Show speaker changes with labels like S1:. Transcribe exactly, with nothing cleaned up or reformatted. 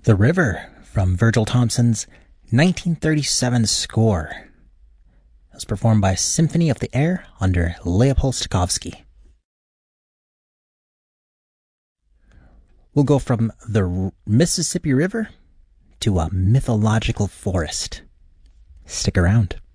S1: The River from Virgil Thomson's nineteen thirty-seven score. It was performed by Symphony of the Air under Leopold Stokowski. We'll go from the Mississippi River to a mythological forest. Stick around.